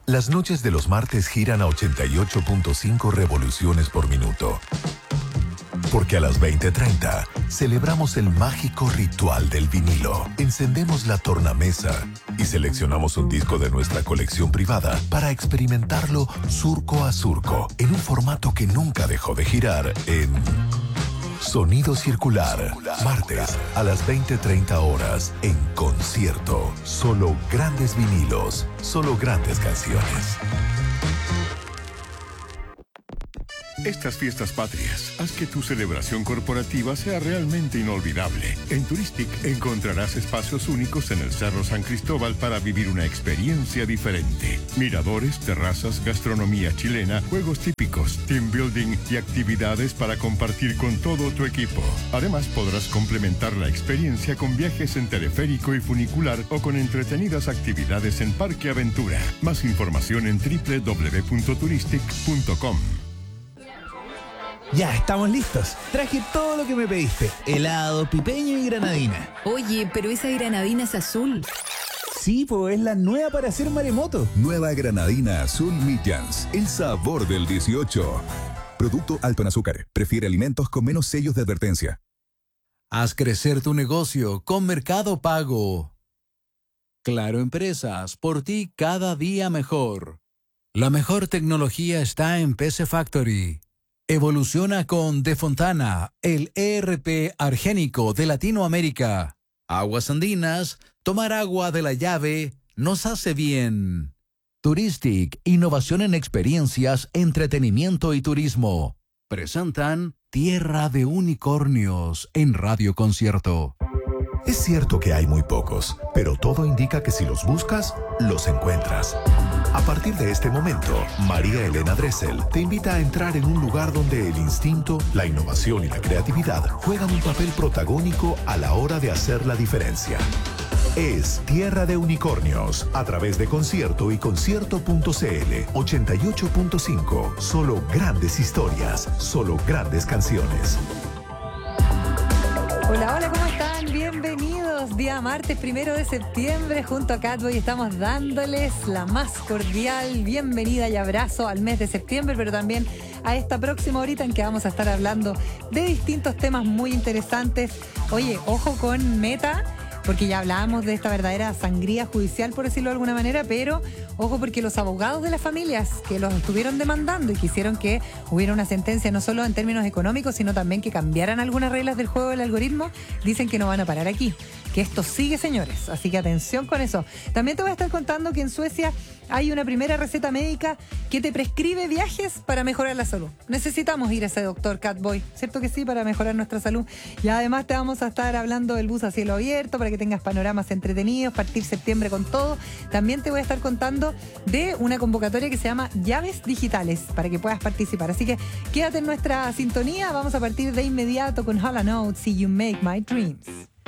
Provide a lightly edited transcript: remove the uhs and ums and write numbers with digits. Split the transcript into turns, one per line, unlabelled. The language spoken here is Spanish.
Las noches de los martes giran a 88.5 revoluciones por minuto. Porque a las 20:30 celebramos el mágico ritual del vinilo. Encendemos la tornamesa y seleccionamos un disco de nuestra colección privada para experimentarlo surco a surco en un formato que nunca dejó de girar en Sonido Circular. Martes a las 20:30 horas en concierto. Solo grandes vinilos, solo grandes canciones.
Estas fiestas patrias, haz que tu celebración corporativa sea realmente inolvidable. En Turistic encontrarás espacios únicos en el Cerro San Cristóbal para vivir una experiencia diferente. Miradores, terrazas, gastronomía chilena, juegos típicos, team building y actividades para compartir con todo tu equipo. Además, podrás complementar la experiencia con viajes en teleférico y funicular o con entretenidas actividades en Parque Aventura. Más información en www.turistic.com.
Ya, estamos listos. Traje todo lo que me pediste. Helado, pipeño y granadina.
Oye, pero esa granadina es azul.
Sí, pues es la nueva para hacer maremoto.
Nueva granadina azul Milans. El sabor del 18. Producto alto en azúcar. Prefiere alimentos con menos sellos de advertencia.
Haz crecer tu negocio con Mercado Pago. Claro Empresas, por ti cada día mejor. La mejor tecnología está en PC Factory. Evoluciona con De Fontana, el ERP argénico de Latinoamérica. Aguas Andinas, tomar agua de la llave nos hace bien. Turistic, innovación en experiencias, entretenimiento y turismo. Presentan Tierra de Unicornios en Radio Concierto.
Es cierto que hay muy pocos, pero todo indica que si los buscas, los encuentras. A partir de este momento, María Elena Dressel te invita a entrar en un lugar donde el instinto, la innovación y la creatividad juegan un papel protagónico a la hora de hacer la diferencia. Es Tierra de Unicornios, a través de Concierto y Concierto.cl 88.5. Solo grandes historias, solo grandes canciones.
Hola, hola, ¿cómo están? Bienvenidos. Día martes 1 de septiembre, junto a Catboy estamos dándoles la más cordial bienvenida y abrazo al mes de septiembre, pero también a esta próxima horita en que vamos a estar hablando de distintos temas muy interesantes. Oye, ojo con Meta, porque ya hablábamos de esta verdadera sangría judicial, por decirlo de alguna manera, pero ojo porque los abogados de las familias que los estuvieron demandando y quisieron que hubiera una sentencia no solo en términos económicos, sino también que cambiaran algunas reglas del juego del algoritmo, dicen que no van a parar aquí, que esto sigue, señores, así que atención con eso. También te voy a estar contando que en Suecia hay una primera receta médica que te prescribe viajes para mejorar la salud. Necesitamos ir a ese doctor, Catboy, ¿cierto que sí? Para mejorar nuestra salud. Y además te vamos a estar hablando del bus a cielo abierto para que tengas panoramas entretenidos, partir septiembre con todo. También te voy a estar contando de una convocatoria que se llama Llaves Digitales para que puedas participar. Así que quédate en nuestra sintonía. Vamos a partir de inmediato con Hall & Oates y You Make My Dreams.